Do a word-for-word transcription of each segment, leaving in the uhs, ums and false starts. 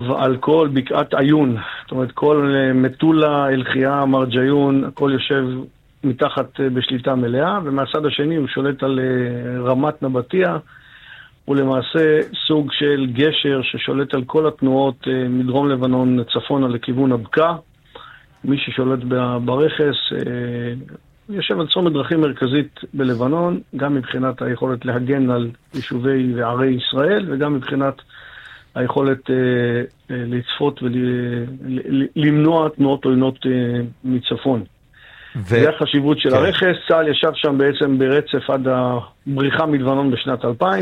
על כל בקעת עיון, זאת אומרת כל מטולה, אלחיה, מרג'יון, הכל יושב מתחת בשליטה מלאה, ומהצד השני הוא שולט על רמת נבטיה, הוא למעשה סוג של גשר ששולט על כל התנועות מדרום לבנון צפונה לכיוון הבקעה. מי ששולט ברכס יושב על צומת דרכים מרכזית בלבנון, גם מבחינת היכולת להגן על יישובי וערי ישראל, וגם מבחינת היכולת לצפות ולמנוע תנועות עוינות מצפון. זה החשיבות של הרכס. צה"ל ישב שם בעצם ברצף עד הבריחה מלבנון בשנת אלפיים.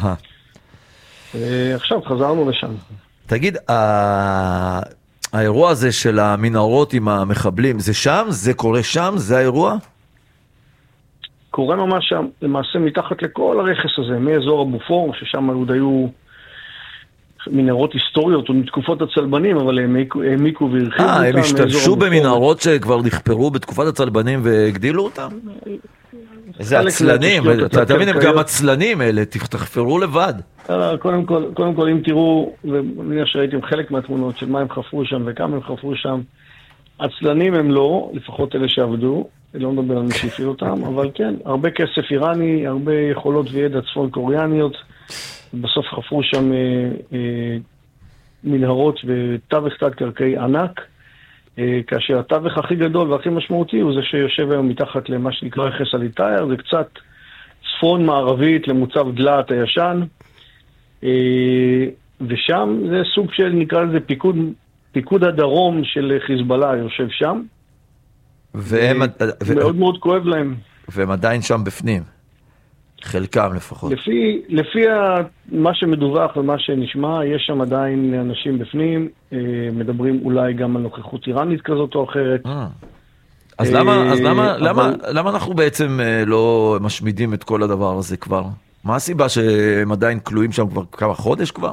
עכשיו חזרנו לשם. תגיד, האירוע הזה של המנהרות עם המחבלים, זה שם? זה קורה שם? זה האירוע? קורה ממש שם, למעשה מתחת לכל הרכס הזה, מאזור הבופור, ששם עוד היו מנהרות היסטוריות או מתקופות הצלבנים, אבל הם העמיקו והרחיבו אותם. אה, הם השתמשו במנהרות שכבר נחפרו בתקופת הצלבנים והגדילו אותם? איזה עצלנים, אתה מבין, הם גם עצלנים אלה, תחפרו לבד. קודם כל, קודם כל, אם תראו, ומניח שראיתם חלק מהתמונות של מה הם חפרו שם וכמה הם חפרו שם, עצלנים הם לא, לפחות אלה שעבדו, לא מדבר על מי שהפעיל אותם, אבל כן, הרבה כסף איראני, הרבה יכולות וידע צפון קוריאניות, בסוף חפרו שם אה, אה, מנהרות וטווח תת קרקעי ענק, אה, כאשר הטווח הכי גדול והכי משמעותי הוא זה שיושב היום מתחת למה שנקרא רכס אליטאייר, זה קצת צפון מערבית למוצב דלעת הישן, אה, ושם זה סוג של, נקרא לזה פיקוד, פיקוד הדרום של חיזבאללה יושב שם, והם, ו... מאוד מאוד כואב להם. והם עדיין שם בפנים. חלקם לפחות. לפי, לפי מה שמדווח ומה שנשמע, יש שם עדיין אנשים בפנים, מדברים אולי גם על נוכחות איראנית כזאת או אחרת. אז למה, אז למה, למה, למה אנחנו בעצם לא משמידים את כל הדבר הזה כבר? מה הסיבה שהם עדיין כלואים שם כבר כמה חודש כבר?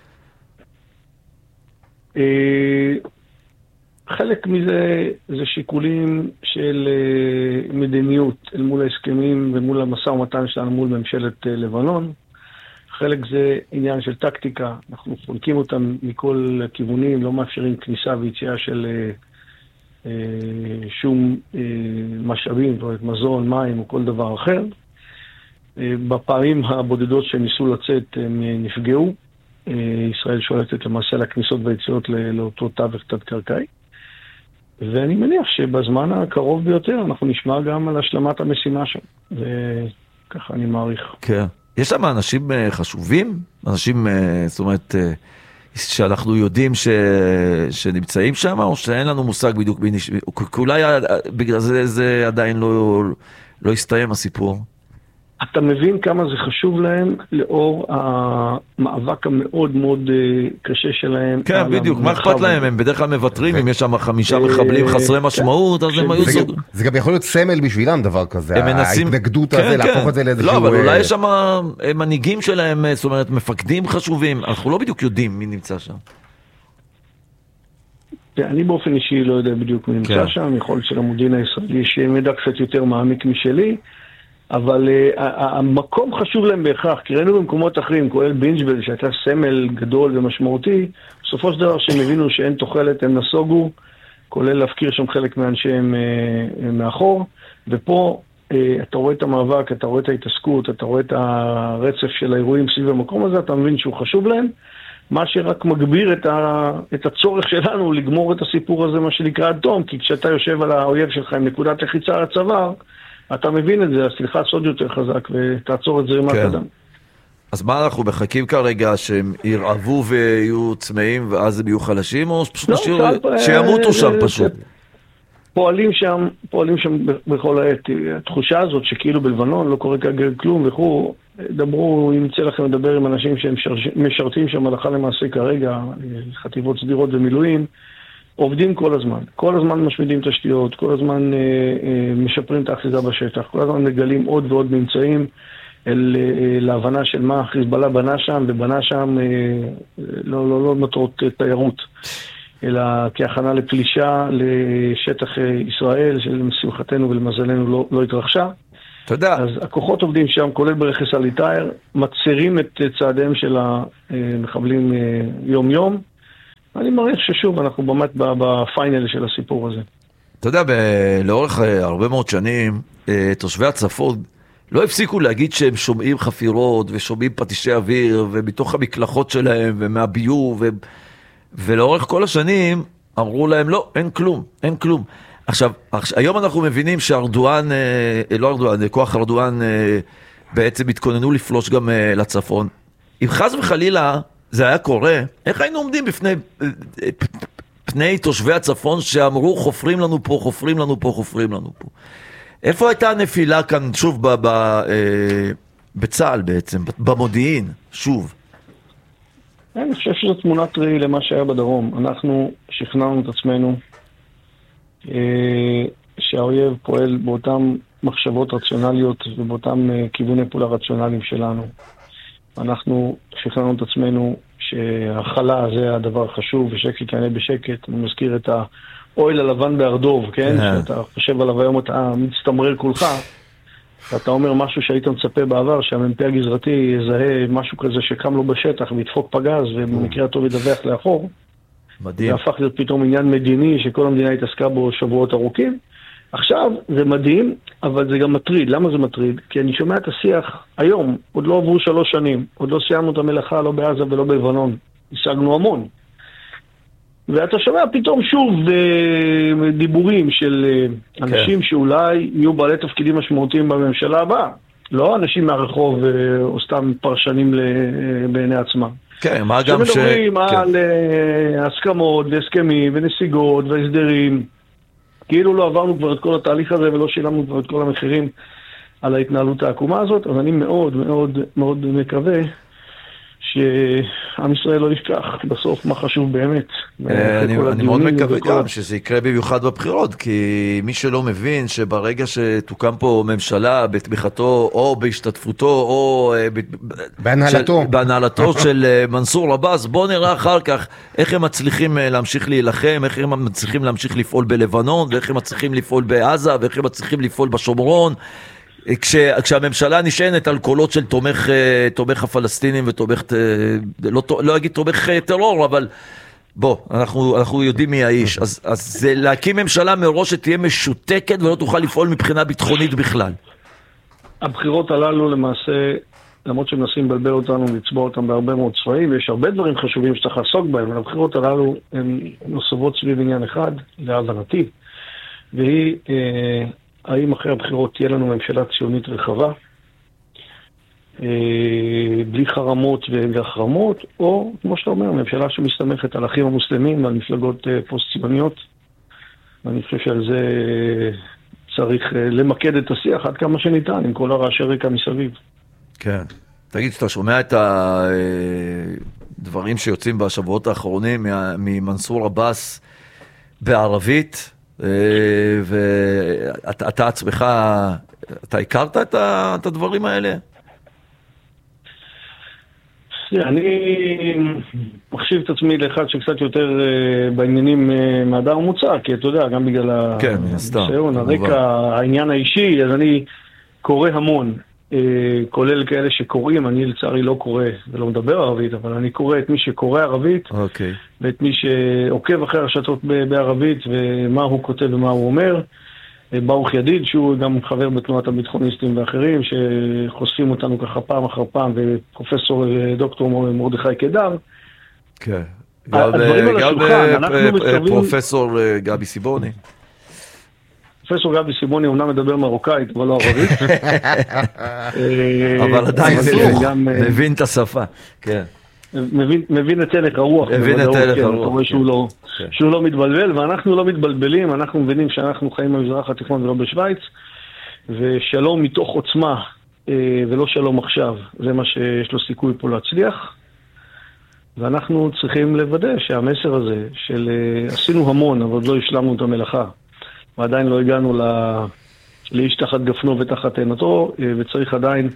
חלק מזה זה שיקולים של מדיניות אל מול ההסכמים ומול המשא ומתן שלנו מול ממשלת לבנון. חלק זה עניין של טקטיקה, אנחנו חולקים אותם מכל כיוונים, לא מאפשרים כניסה ויציאה של שום משאבים, זאת אומרת מזון, מים או כל דבר אחר. בפעמים הבודדות שהם ניסו לצאת הם נפגעו. ישראל שולטת למעשה לכניסות והיציאות לאותו תווך תת-קרקעי. ואני מניח שבזמן הקרוב ביותר אנחנו נשמע גם על השלמת המשימה שם. וככה אני מעריך. כן. יש שם אנשים חשובים? אנשים, זאת אומרת, שאנחנו יודעים ש... שנמצאים שם, או שאין לנו מושג בדיוק? אולי בגלל זה, זה עדיין לא, לא הסתיים הסיפור. אתה מבין כמה זה חשוב להם לאור המאבק המאוד מאוד קשה שלהם. כן, בדיוק. מה אכפת להם? הם בדרך כלל מבטרים, אם יש שם חמישה מחבלים חסרי משמעות, אז הם היו סוג... זה גם יכול להיות סמל בשבילם דבר כזה, ההתנגדות הזה, להפוך את זה לאיזשהו... לא, אבל אולי יש שם מנהיגים שלהם, זאת אומרת, מפקדים חשובים. אנחנו לא בדיוק יודעים מי נמצא שם. אני באופן אישי לא יודע בדיוק מי נמצא שם, יכול להיות של המודיעין הישראלי שמידע קצת יותר מעמיק משלי, אבל uh, המקום חשוב להם בהכרח, כי ראינו במקומות אחרים, כולל בינג'בל, שהייתה סמל גדול ומשמעותי, בסופו של דבר שהם הבינו שאין תוחלת, הם נסוגו, כולל להפקיר שם חלק מאנשיהם uh, מאחור, ופה uh, אתה רואה את המאבק, אתה רואה את ההתעסקות, אתה רואה את הרצף של האירועים סביב המקום הזה, אתה מבין שהוא חשוב להם, מה שרק מגביר את, ה, את הצורך שלנו לגמור את הסיפור הזה, מה שנקרא אדום, כי כשאתה יושב על האויב שלך עם נקודת לחיצה על הצוואר, אתה מבין את זה, אז תלחץ עוד יותר חזק ותעצור את זרימת הדם. אז מה אנחנו מחכים כרגע, שהם ירעבו ויהיו צמאים ואז הם יהיו חלשים, או פשוט נשאיר, שימותו שם פשוט? פועלים שם, פועלים שם בכל העת. התחושה הזאת שכאילו בלבנון לא קורה כגר כלום וכו', דברו, אם יצא לכם לדבר עם אנשים שהם משרתים שם הלכה למעשה כרגע, חטיבות סדירות ומילואים, עובדים כל הזמן. כל הזמן משמידים תשתיות, כל הזמן אה, אה, משפרים את האחיזה בשטח, כל הזמן מגלים עוד ועוד ממצאים אל, אה, להבנה של מה חיזבאללה בנה שם, ובנה שם אה, לא, לא, לא מטרות תיירות, אלא כהכנה לפלישה לשטח אה, ישראל, שלשמחתנו ולמזלנו לא, לא התרחשה. תודה. אז הכוחות עובדים שם, כולל ברכס אליטאייר, מצרים את צעדיהם של המחבלים אה, יום-יום, אני מעריך ששוב, אנחנו באמת בפיינל של הסיפור הזה. אתה יודע, לאורך הרבה מאוד שנים, תושבי הצפון לא הפסיקו להגיד שהם שומעים חפירות ושומעים פטישי אוויר, ומתוך המקלחות שלהם ומהביוב, ו... ולאורך כל השנים אמרו להם, לא, אין כלום, אין כלום. עכשיו, היום אנחנו מבינים שארדואן, לא ארדואן, כוח ארדואן בעצם התכוננו לפלוש גם לצפון. אם חס וחלילה זה היה קורה, איך היינו עומדים בפני פני תושבי הצפון שאמרו חופרים לנו פה, חופרים לנו פה, חופרים לנו פה? איפה הייתה הנפילה כאן, שוב, ב, ב, אה, בצה"ל בעצם, במודיעין, שוב? אני חושב שזו תמונת ראי למה שהיה בדרום. אנחנו שכנענו את עצמנו אה, שהאויב פועל באותן מחשבות רציונליות ובאותם אה, כיווני פעולה רציונליים שלנו. אנחנו שכנענו את עצמנו שהחלה זה הדבר החשוב, ושקט יענה בשקט. אני מזכיר את האויל הלבן בארדוב, כן? שאתה חושב עליו היום, אתה מצטמרר כולך, ואתה אומר משהו שהיית מצפה בעבר, שהמ"פ הגזרתי יזהה משהו כזה שקם לו בשטח וידפוק פגז, ובמקרה הטוב ידווח לאחור. מדהים. זה הפך להיות פתאום עניין מדיני שכל המדינה התעסקה בו שבועות ארוכים. עכשיו זה מדהים, אבל זה גם מטריד. למה זה מטריד? כי אני שומע את השיח היום, עוד לא עברו שלוש שנים, עוד לא סיימנו את המלאכה, לא בעזה ולא בלבנון. השגנו המון. ואתה שומע פתאום שוב דיבורים של אנשים שאולי יהיו בעלי תפקידים משמעותיים בממשלה הבאה. לא אנשים מהרחוב או סתם פרשנים בעיני עצמם. כן, מה גם ש... שמדברים על הסכמות והסכמים ונסיגות והסדרים. כאילו לא עברנו כבר את כל התהליך הזה ולא שילמנו כבר את כל המחירים על ההתנהלות העקומה הזאת, אז אני מאוד מאוד מאוד מקווה שעם ישראל לא ישכח בסוף מה חשוב באמת. אני, אני מאוד מקווה גם שזה יקרה במיוחד בבחירות, כי מי שלא מבין שברגע שתוקם פה ממשלה בתמיכתו או בהשתתפותו או בהנהלתו, של, בהנהלתו של מנסור עבאס, בוא נראה אחר כך איך הם מצליחים להמשיך להילחם, איך הם מצליחים להמשיך לפעול בלבנון, ואיך הם מצליחים לפעול בעזה, ואיך הם מצליחים לפעול בשומרון. כש, כשהממשלה נשענת על קולות של תומך, תומך הפלסטינים ותומך, לא, לא אגיד תומך טרור, אבל בוא, אנחנו, אנחנו יודעים מי האיש. אז, אז זה להקים ממשלה מראש שתהיה משותקת ולא תוכל לפעול מבחינה ביטחונית בכלל. הבחירות הללו למעשה, למרות שמנסים לבלבל אותנו, לצבוע אותם בהרבה מאוד צבעים, ויש הרבה דברים חשובים שצריך לעסוק בהם, אבל הבחירות הללו הן נוסבות סביב עניין אחד, להבנתי, והיא... אה, האם אחרי הבחירות תהיה לנו ממשלה ציונית רחבה, בלי חרמות והחרמות, או, כמו שאתה אומר, ממשלה שמסתמכת על אחים המוסלמים ועל מפלגות פוסט-ציוניות. ואני חושב שעל זה צריך למקד את השיח עד כמה שניתן, עם כל הרעשי רקע מסביב. כן. תגיד, שאתה שומע את הדברים שיוצאים בשבועות האחרונים ממנסור עבאס בערבית, ואתה עצמך, אתה הכרת את הדברים האלה? אני מחשיב את עצמי לאחד שקצת יותר בעניינים מהדר מוצא, כי אתה יודע, גם בגלל הניסיון, הרקע, העניין האישי, אז אני קורא המון, כולל כאלה שקוראים, אני לצערי לא קורא ולא מדבר ערבית, אבל אני קורא את מי שקורא ערבית, אוקיי. ואת מי שעוקב אחרי הרשתות בערבית, ומה הוא כותב ומה הוא אומר. ברוך ידיד, שהוא גם חבר בתנועת הביטחוניסטים ואחרים, שחושפים אותנו ככה פעם אחר פעם, ופרופסור דוקטור מרדכי קדר. כן, גם פרופסור גבי סיבוני. פרופסור גבי סיבוני אומנם מדבר מרוקאית, אבל לא ערבית. אבל עדיין מבין את השפה, כן. מבין את הלך הרוח. מבין את הלך הרוח. אתה רואה שהוא לא מתבלבל, ואנחנו לא מתבלבלים, אנחנו מבינים שאנחנו חיים במזרח התיכון ולא בשוויץ, ושלום מתוך עוצמה, ולא שלום עכשיו, זה מה שיש לו סיכוי פה להצליח, ואנחנו צריכים לוודא שהמסר הזה של עשינו המון, אבל לא השלמנו את המלאכה, ועדיין לא הגענו לאיש תחת גפנו ותחת תאנתו, וצריך עדיין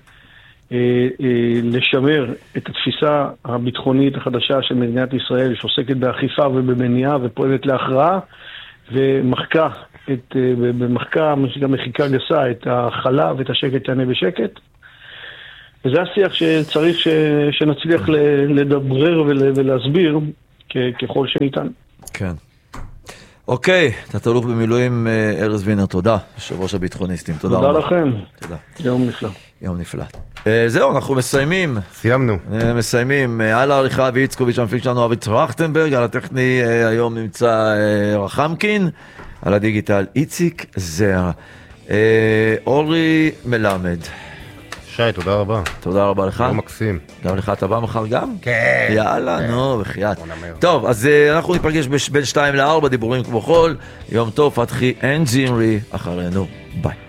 לשמר את התפיסה הביטחונית החדשה של מדינת ישראל, שעוסקת באכיפה ובמניעה ופועלת להכרעה, ומחקה, את, במחקה, גם מחיקה גסה, את החלה ואת השקט יענה בשקט. וזה השיח שצריך שנצליח לדברר ולהסביר, ככל שניתן. כן. אוקיי, תת-אלוף במילואים ארז וינר, תודה, יושב ראש הביטחוניסטים, תודה רבה. תודה לכם. תודה. יום נפלא. יום נפלא. זהו, אנחנו מסיימים. סיימנו. מסיימים. על העריכה ואיצקוביץ', המפיק שלנו אבי טרכטנברג, על הטכני היום נמצא רחמקין, על הדיגיטל איציק זר. אורי מלמד. שי, תודה רבה. תודה רבה לך. יום מקסים. גם לך, אתה בא מחר גם? כן. יאללה, נו, בחייאת. טוב, אז אנחנו ניפגש בין שתיים לארבע, דיבורים כמו חול. יום טוב, פתחי אנג'ינרי, אחרינו, ביי.